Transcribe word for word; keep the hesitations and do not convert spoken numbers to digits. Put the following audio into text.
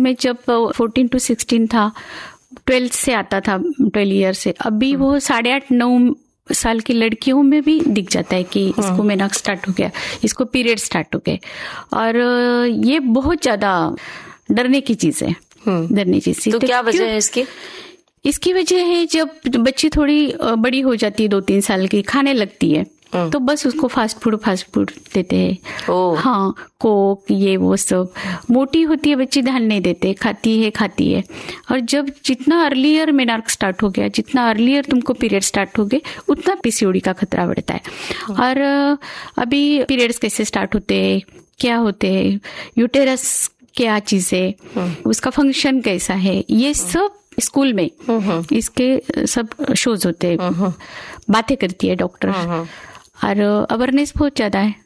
में जब fourteen to sixteen था, ट्वेल्थ से आता था, ट्वेल्व ईयर से, अभी वो साढ़े आठ नौ साल की लड़कियों में भी दिख जाता है कि इसको मेनॉक्स स्टार्ट हो गया, इसको पीरियड स्टार्ट हो गए। और ये बहुत ज्यादा डरने की चीज है, डरने की चीज। तो क्या वजह है इसकी? इसकी वजह है जब बच्ची थोड़ी बड़ी हो जाती है, दो तीन साल की, खाने लगती है, तो बस उसको फास्ट फूड फास्ट फूड देते हैं। हाँ, कोक ये वो सब। मोटी होती है बच्ची, ध्यान नहीं देते, खाती है खाती है। और जब जितना अर्लियर मेनॉर्क्स स्टार्ट हो गया, जितना अर्लियर तुमको पीरियड स्टार्ट हो गए, उतना पीसीओडी का खतरा बढ़ता है। और अभी पीरियड्स कैसे स्टार्ट होते हैं, क्या होते हैं, यूटेरस क्या चीज है, उसका फंक्शन कैसा है, ये सब स्कूल में इसके सब शोज होते हैं, बातें करती है डॉक्टर। और अवेयरनेस बहुत ज्यादा है।